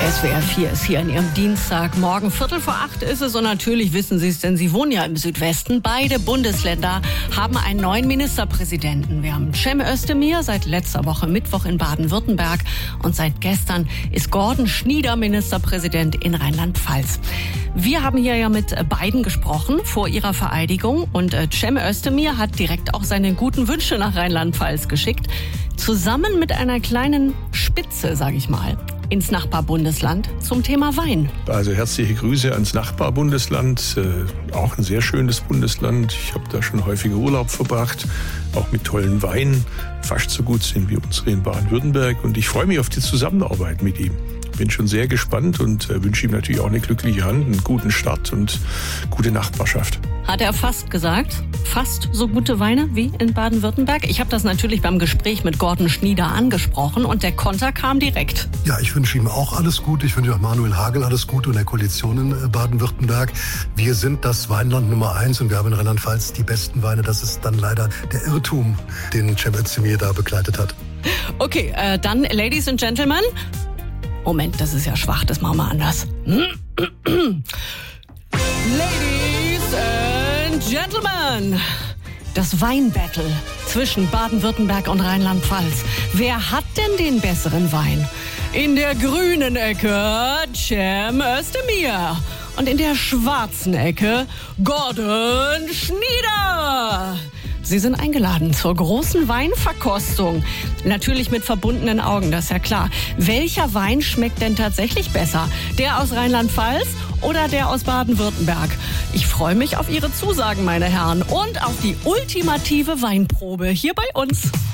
SWR 4 ist hier an Ihrem Dienstagmorgen. 7:45 ist es und natürlich wissen Sie es, denn Sie wohnen ja im Südwesten. Beide Bundesländer haben einen neuen Ministerpräsidenten. Wir haben Cem Özdemir seit letzter Woche Mittwoch in Baden-Württemberg und seit gestern ist Gordon Schnieder Ministerpräsident in Rheinland-Pfalz. Wir haben hier ja mit beiden gesprochen vor ihrer Vereidigung und Cem Özdemir hat direkt auch seine guten Wünsche nach Rheinland-Pfalz geschickt. Zusammen mit einer kleinen Spitze, sage ich mal, ins Nachbarbundesland zum Thema Wein. Also herzliche Grüße ans Nachbarbundesland, auch ein sehr schönes Bundesland. Ich habe da schon häufiger Urlaub verbracht, auch mit tollen Weinen. Fast so gut sind wie unsere in Baden-Württemberg und ich freue mich auf die Zusammenarbeit mit ihm. Bin schon sehr gespannt und wünsche ihm natürlich auch eine glückliche Hand, einen guten Start und gute Nachbarschaft. Hat er fast gesagt, fast so gute Weine wie in Baden-Württemberg? Ich habe das natürlich beim Gespräch mit Gordon Schnieder angesprochen und der Konter kam direkt. Ja, ich wünsche ihm auch alles Gute. Ich wünsche auch Manuel Hagel alles Gute und der Koalition in Baden-Württemberg. Wir sind das Weinland Nummer 1 und wir haben in Rheinland-Pfalz die besten Weine. Das ist dann leider der Irrtum, den Cem Özdemir da begleitet hat. Okay, dann Ladies and Gentlemen. Moment, das ist ja schwach, das machen wir anders. Ladies and Gentlemen, das Weinbattle zwischen Baden-Württemberg und Rheinland-Pfalz. Wer hat denn den besseren Wein? In der grünen Ecke Cem Özdemir und in der schwarzen Ecke Gordon Schnieder. Sie sind eingeladen zur großen Weinverkostung. Natürlich mit verbundenen Augen, das ist ja klar. Welcher Wein schmeckt denn tatsächlich besser? Der aus Rheinland-Pfalz oder der aus Baden-Württemberg? Ich freue mich auf Ihre Zusagen, meine Herren, und auf die ultimative Weinprobe hier bei uns.